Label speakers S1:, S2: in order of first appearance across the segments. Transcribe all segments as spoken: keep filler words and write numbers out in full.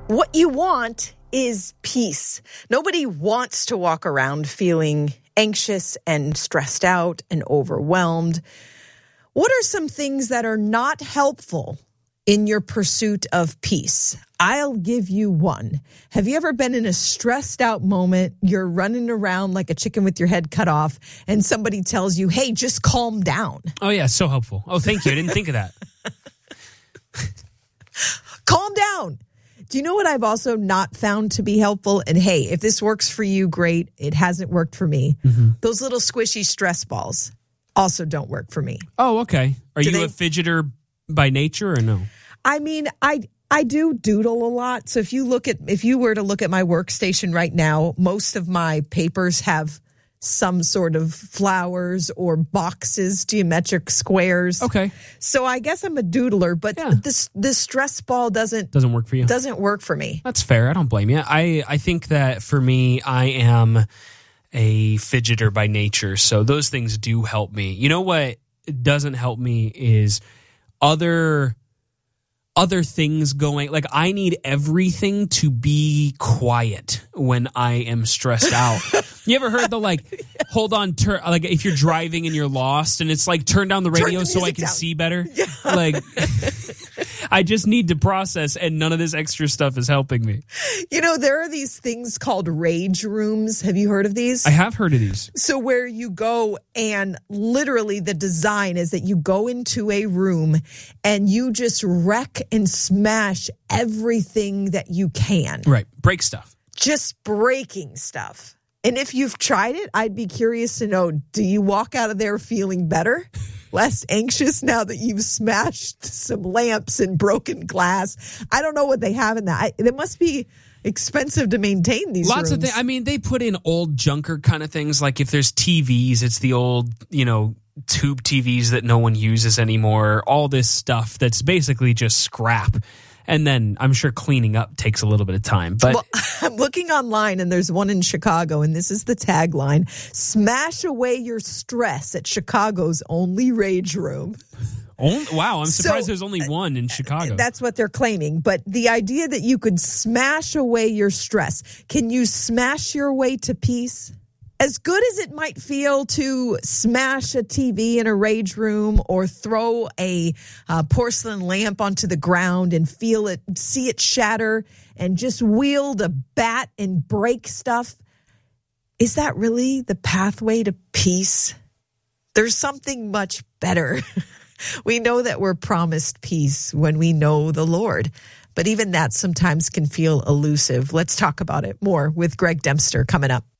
S1: What you want is peace. Nobody wants to walk around feeling anxious and stressed out and overwhelmed. What are some things that are not helpful in your pursuit of peace? I'll give you one. Have you ever been in a stressed out moment? You're running around like a chicken with your head cut off, and somebody tells you, hey, just calm down.
S2: Oh, yeah, so helpful. Oh, thank you. I didn't think of that.
S1: Calm down. Do you know what I've also not found to be helpful? And hey, if this works for you, great. It hasn't worked for me. Mm-hmm. Those little squishy stress balls also don't work for me.
S2: Oh, okay. Are
S1: Do
S2: you
S1: they...
S2: a fidgeter by nature or no?
S1: I mean, I I do doodle a lot. So if you look at if you were to look at my workstation right now, most of my papers have some sort of flowers or boxes, geometric squares.
S2: Okay.
S1: So I guess I'm a doodler, but
S2: yeah.
S1: this this stress ball doesn't
S2: doesn't work for you.
S1: Doesn't work for me.
S2: That's fair. I don't blame you. I I think that for me, I am a fidgeter by nature, so those things do help me. You know what doesn't help me is other other things going, like I need everything to be quiet when I am stressed out. You ever heard the like, yeah. hold on, tur- like if you're driving and you're lost and it's like turn down the radio the so I can down. see better?
S1: Yeah.
S2: Like I just need to process and none of this extra stuff is helping me.
S1: You know, there are these things called rage rooms. Have you heard of these?
S2: I have heard of these.
S1: So where you go and literally the design is that you go into a room and you just wreck and smash everything that you can.
S2: Right. Break stuff.
S1: Just breaking stuff. And if you've tried it, I'd be curious to know, do you walk out of there feeling better? Less anxious now that you've smashed some lamps and broken glass? I don't know what they have in that. I, it must be expensive to maintain these
S2: Lots
S1: rooms.
S2: of things. I mean, they put in old junker kind of things. Like if there's T Vs, it's the old, you know, tube T Vs that no one uses anymore. All this stuff that's basically just scrap. And then I'm sure cleaning up takes a little bit of time. But
S1: well, I'm looking online and there's one in Chicago, and this is the tagline: smash away your stress at Chicago's only rage room.
S2: Only, wow, I'm surprised
S1: so,
S2: there's only one in Chicago.
S1: That's what they're claiming. But the idea that you could smash away your stress, can you smash your way to peace? As good as it might feel to smash a T V in a rage room or throw a uh, porcelain lamp onto the ground and feel it, see it shatter, and just wield a bat and break stuff, is that really the pathway to peace? There's something much better. We know that we're promised peace when we know the Lord, but even that sometimes can feel elusive. Let's talk about it more with Greg Dempster coming up.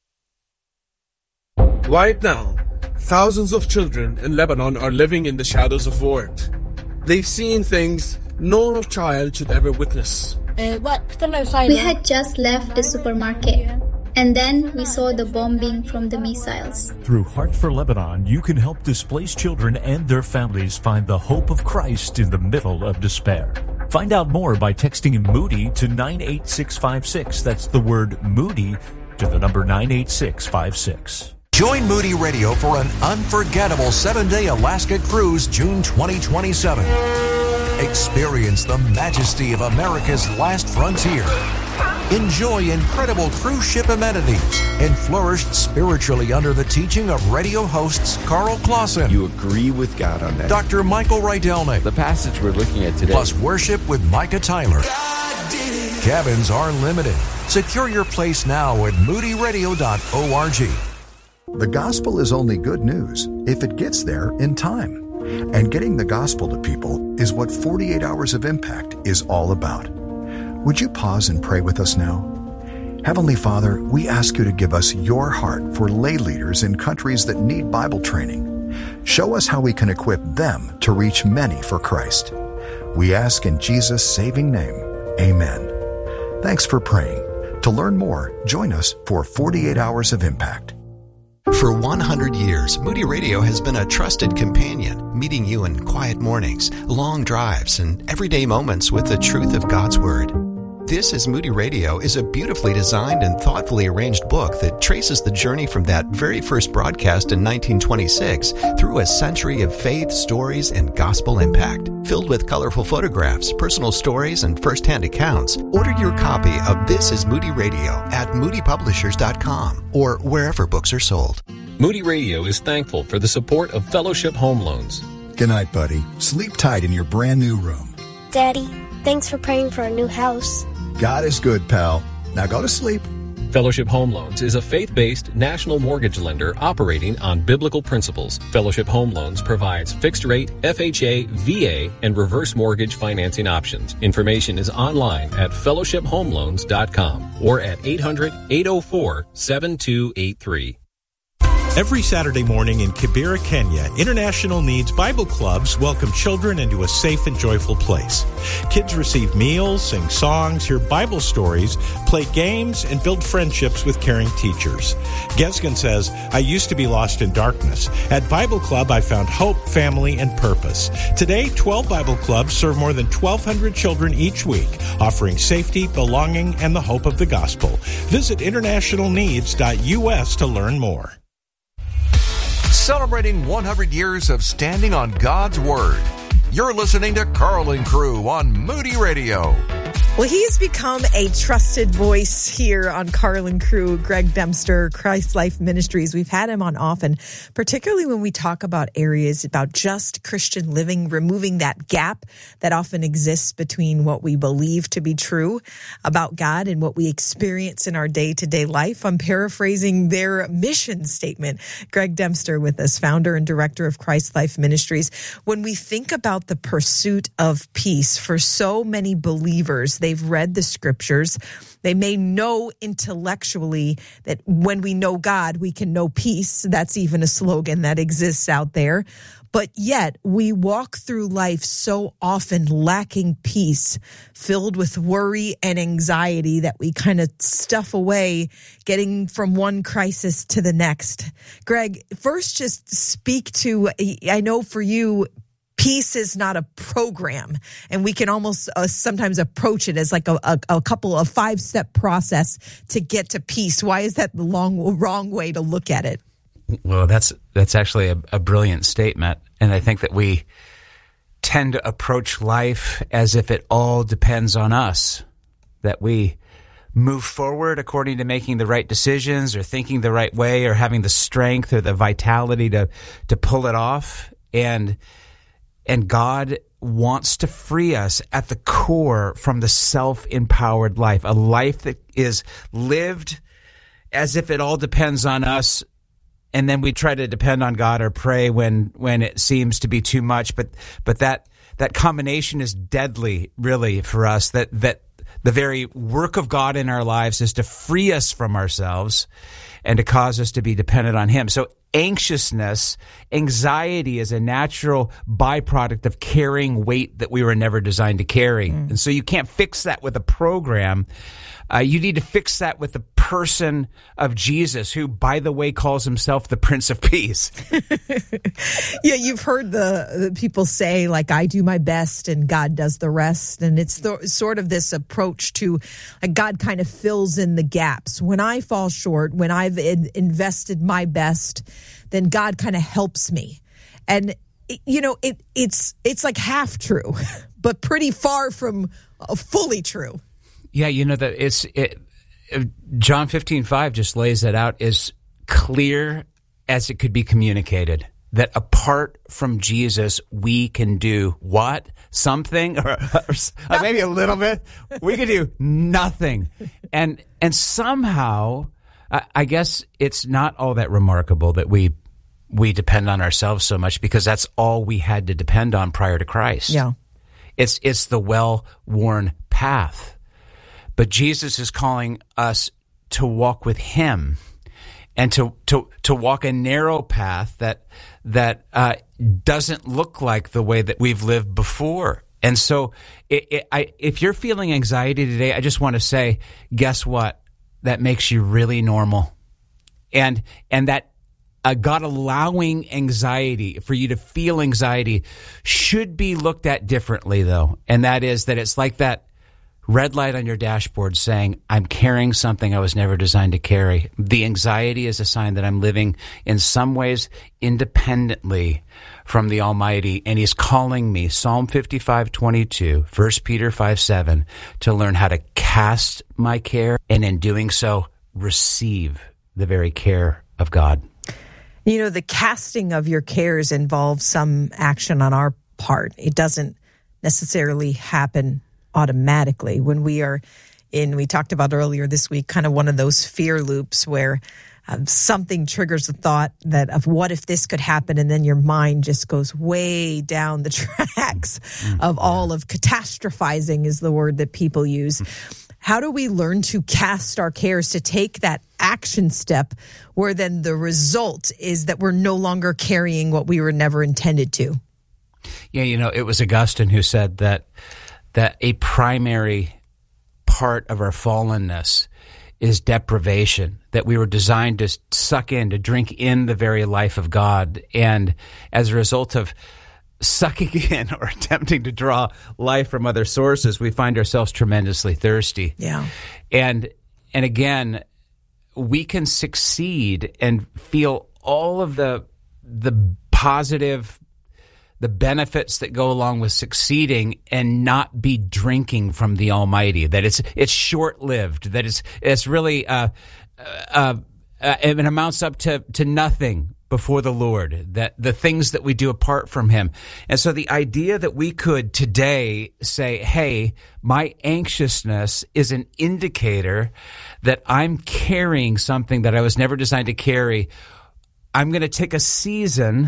S3: Right now, thousands of children in Lebanon are living in the shadows of war. They've seen things no child should ever witness.
S4: We had just left the supermarket, and then we saw the bombing from the missiles.
S5: Through Heart for Lebanon, you can help displaced children and their families find the hope of Christ in the middle of despair. Find out more by texting Moody to nine eight six five six. That's the word Moody to the number nine eight six five six.
S6: Join Moody Radio for an unforgettable seven-day Alaska cruise June twenty twenty-seven. Experience the majesty of America's last frontier. Enjoy incredible cruise ship amenities and flourish spiritually under the teaching of radio hosts Carl Clausen.
S7: You agree with God on that.
S6: Doctor Michael Rydelnik.
S7: The passage we're looking at today.
S6: Plus worship with Micah Tyler. Cabins are limited. Secure your place now at moody radio dot org.
S8: The gospel is only good news if it gets there in time. And getting the gospel to people is what forty-eight Hours of Impact is all about. Would you pause and pray with us now? Heavenly Father, we ask you to give us your heart for lay leaders in countries that need Bible training. Show us how we can equip them to reach many for Christ. We ask in Jesus' saving name, amen. Thanks for praying. To learn more, join us for forty-eight Hours of Impact.
S9: For one hundred years, Moody Radio has been a trusted companion, meeting you in quiet mornings, long drives, and everyday moments with the truth of God's Word. This is Moody Radio is a beautifully designed and thoughtfully arranged book that traces the journey from that very first broadcast in nineteen twenty-six through a century of faith, stories, and gospel impact. Filled with colorful photographs, personal stories, and first-hand accounts, order your copy of This is Moody Radio at moody publishers dot com or wherever books are sold.
S10: Moody Radio is thankful for the support of Fellowship Home Loans.
S8: Good night, buddy. Sleep tight in your brand new room.
S11: Daddy, thanks for praying for a new house.
S8: God is good, pal. Now go to sleep.
S10: Fellowship Home Loans is a faith-based national mortgage lender operating on biblical principles. Fellowship Home Loans provides fixed-rate, F H A, V A, and reverse mortgage financing options. Information is online at fellowship home loans dot com or at eight hundred, eight oh four, seven two eight three.
S12: Every Saturday morning in Kibera, Kenya, International Needs Bible Clubs welcome children into a safe and joyful place. Kids receive meals, sing songs, hear Bible stories, play games, and build friendships with caring teachers. Gesgen says, I used to be lost in darkness. At Bible Club, I found hope, family, and purpose. Today, twelve Bible Clubs serve more than twelve hundred children each week, offering safety, belonging, and the hope of the gospel. Visit international needs dot U S to learn more.
S6: Celebrating one hundred years of standing on God's Word. You're listening to Carlin Crew on Moody Radio.
S1: Well, he's become a trusted voice here on Carlin Crew, Greg Dempster, Christ Life Ministries. We've had him on often, particularly when we talk about areas about just Christian living, removing that gap that often exists between what we believe to be true about God and what we experience in our day-to-day life. I'm paraphrasing their mission statement. Greg Dempster with us, founder and director of Christ Life Ministries. When we think about the pursuit of peace for so many believers, they've read the scriptures. They may know intellectually that when we know God, we can know peace. That's even a slogan that exists out there. But yet we walk through life so often lacking peace, filled with worry and anxiety that we kind of stuff away, getting from one crisis to the next. Greg, first just speak to, I know for you, peace is not a program, and we can almost uh, sometimes approach it as like a, a, a couple of five-step process to get to peace. Why is that the long, wrong way to look at it?
S13: Well, that's that's actually a, a brilliant statement, and I think that we tend to approach life as if it all depends on us, that we move forward according to making the right decisions or thinking the right way or having the strength or the vitality to to pull it off, and And God wants to free us at the core from the self-empowered life, a life that is lived as if it all depends on us, and then we try to depend on God or pray when when it seems to be too much. But but that that combination is deadly, really, for us, that that the very work of God in our lives is to free us from ourselves and to cause us to be dependent on Him. So anxiousness, anxiety is a natural byproduct of carrying weight that we were never designed to carry. Mm. And so you can't fix that with a program. Uh, you need to fix that with the person of Jesus, who, by the way, calls himself the Prince of Peace.
S1: Yeah, you've heard the, the people say, like, I do my best and God does the rest. And it's the, sort of this approach to, like, God kind of fills in the gaps. When I fall short, when I've in, invested my best, then God kind of helps me. And, it, you know, it it's it's like half true, but pretty far from uh, fully true.
S13: Yeah, you know, that it's it, John fifteen five just lays that out as clear as it could be communicated, that apart from Jesus, we can do what? Something? Or, or maybe a little bit. We can do nothing. And and somehow, I, I guess it's not all that remarkable that we we depend on ourselves so much, because that's all we had to depend on prior to Christ.
S1: Yeah.
S13: It's it's the well-worn path. But Jesus is calling us to walk with Him, and to to to walk a narrow path that that uh, doesn't look like the way that we've lived before. And so, it, it, I, if you're feeling anxiety today, I just want to say, guess what? That makes you really normal, and and that uh, God allowing anxiety for you to feel anxiety should be looked at differently, though, and that is that it's like that. red light on your dashboard saying, I'm carrying something I was never designed to carry. The anxiety is a sign that I'm living in some ways independently from the Almighty, and He's calling me, Psalm fifty-five twenty-two, First Peter five seven, to learn how to cast my care, and in doing so, receive the very care of God.
S1: You know, the casting of your cares involves some action on our part. It doesn't necessarily happen automatically. When we are in, we talked about earlier this week, kind of one of those fear loops where um, something triggers a thought that of what if this could happen, and then your mind just goes way down the tracks mm-hmm. of all of catastrophizing is the word that people use. Mm-hmm. How do we learn to cast our cares, to take that action step where then the result is that we're no longer carrying what we were never intended to?
S13: Yeah, you know, it was Augustine who said that that a primary part of our fallenness is deprivation, that we were designed to suck in, to drink in the very life of God. And as a result of sucking in or attempting to draw life from other sources, we find ourselves tremendously thirsty.
S1: Yeah.
S13: And and again, we can succeed and feel all of the the positive the benefits that go along with succeeding and not be drinking from the Almighty, that it's it's short-lived, that it's it's really uh, uh, uh, it amounts up to, to nothing before the Lord, that the things that we do apart from Him. And so the idea that we could today say, hey, my anxiousness is an indicator that I'm carrying something that I was never designed to carry. I'm going to take a season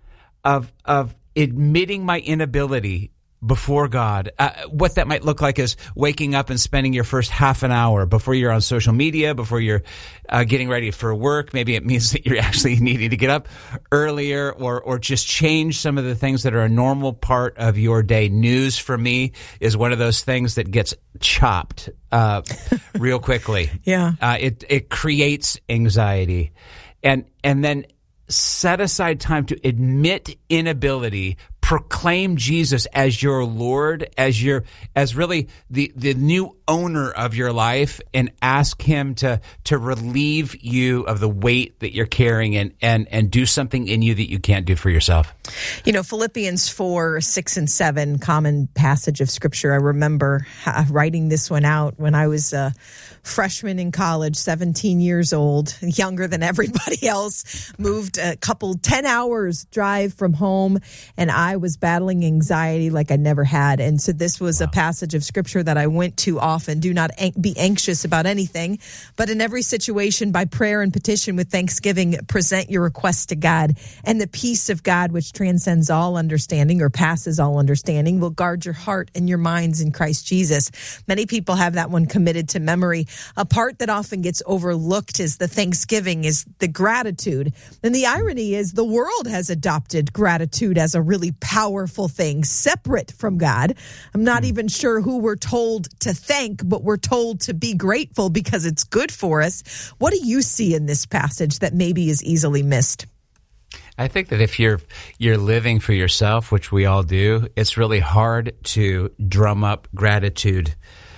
S13: of of admitting my inability before God. Uh, what that might look like is waking up and spending your first half an hour before you're on social media, before you're uh, getting ready for work. Maybe it means that you're actually needing to get up earlier, or or just change some of the things that are a normal part of your day. News for me is one of those things that gets chopped uh, real quickly.
S1: Yeah,
S13: uh, it it creates anxiety, and and then set aside time to admit inability, proclaim Jesus as your Lord, as your as really the, the new owner of your life, and ask Him to to relieve you of the weight that you're carrying, and and and do something in you that you can't do for yourself.
S1: You know, Philippians four, six, and seven, common passage of Scripture. I remember writing this one out when I was a freshman in college, seventeen years old, younger than everybody else, moved a couple, ten hours drive from home, and I was battling anxiety like I never had. And so this was wow. a passage of Scripture that I went to often. Do not an- be anxious about anything, but in every situation, by prayer and petition with thanksgiving, present your requests to God, and the peace of God, which transcends all understanding or passes all understanding, will guard your heart and your minds in Christ Jesus. Many people have that one committed to memory. A part that often gets overlooked is the thanksgiving, is the gratitude. And the irony is the world has adopted gratitude as a really powerful thing, separate from God. I'm not even sure who we're told to thank, but we're told to be grateful because it's good for us. What do you see in this passage that maybe is easily missed?
S13: I think that if you're you're living for yourself, which we all do, it's really hard to drum up gratitude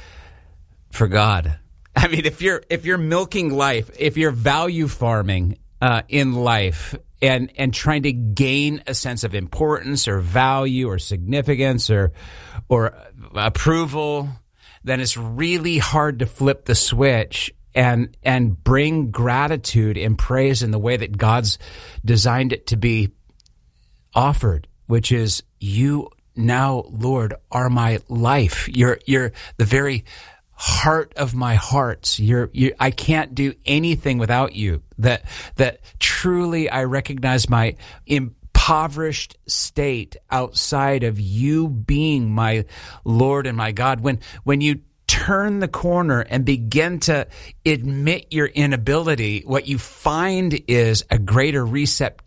S13: for God. I mean, if you're if you're milking life, if you're value farming uh, in life, and and trying to gain a sense of importance or value or significance or or approval, then it's really hard to flip the switch and and bring gratitude and praise in the way that God's designed it to be offered, which is, you now, Lord, are my life. You're you're the very heart of my hearts. You're, you, I can't do anything without you. That that truly I recognize my impoverished state outside of you being my Lord and my God. When when you turn the corner and begin to admit your inability, what you find is a greater receptivity